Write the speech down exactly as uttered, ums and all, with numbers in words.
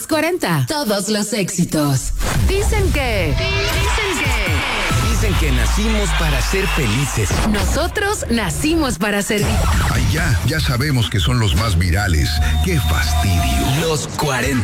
Los cuarenta, todos los éxitos. Dicen que... Dicen que... Dicen que nacimos para ser felices. Nosotros nacimos para servir. Ay, ya, ya sabemos que son los más virales. ¡Qué fastidio! Los cuarenta.